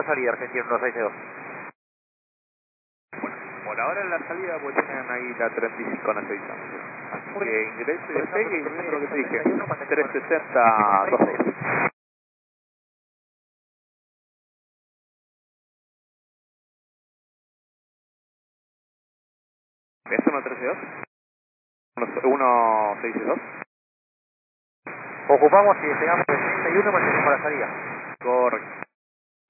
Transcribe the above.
Salida, Argentina 162. Bueno, por ahora en la salida pues tienen ahí la 35 necesitamos. Así que ingreso y despegue y viendo lo que te dije, 360 26. ¿Es 132? 162. Ocupamos y despegamos el 31, mantenemos la salida. Correcto.